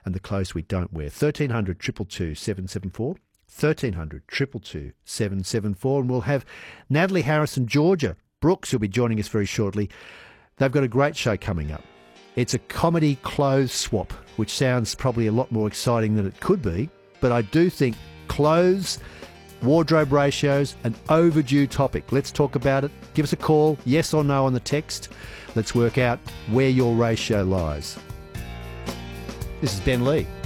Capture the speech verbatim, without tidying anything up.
and the clothes we don't wear. thirteen hundred, two two two, seven seven four. thirteen hundred, two two two, seven seven four. And we'll have Natalie Harrison, Georgia Brooks, who'll be joining us very shortly. They've got a great show coming up. It's a comedy clothes swap, which sounds probably a lot more exciting than it could be. But I do think clothes, wardrobe ratios, an overdue topic. Let's talk about it. Give us a call, yes or no on the text. Let's work out where your ratio lies. This is Ben Lee.